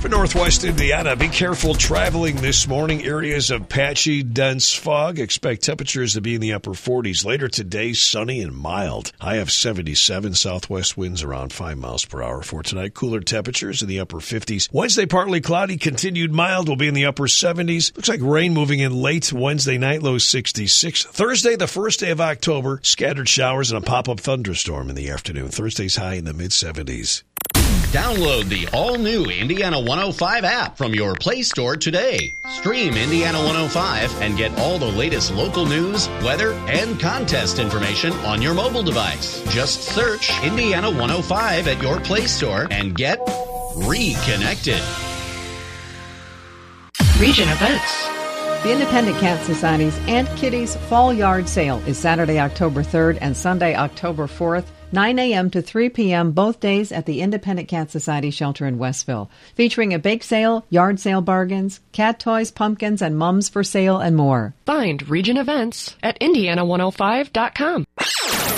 northwest Indiana, be careful traveling this morning. Areas of patchy, dense fog. Expect temperatures to be in the upper 40s. Later today, sunny and mild. High of 77. Southwest winds around 5 miles per hour. For tonight, cooler temperatures in the upper 50s. Wednesday, partly cloudy. Continued mild will be in the upper 70s. Looks like rain moving in late Wednesday night, low 66. Thursday, the first day of October, scattered showers and a pop-up thunderstorm in the afternoon. Thursday's high in the mid-70s. Download the all-new Indiana 105 app from your Play Store today. Stream Indiana 105 and get all the latest local news, weather, and contest information on your mobile device. Just search Indiana 105 at your Play Store and get reconnected. Region events. The Independent Cat Society's Aunt Kitty's Fall Yard Sale is Saturday, October 3rd and Sunday, October 4th. 9 a.m. to 3 p.m. both days at the Independent Cat Society shelter in Westville, featuring a bake sale, yard sale bargains, cat toys, pumpkins, and mums for sale and more. Find region events at Indiana105.com.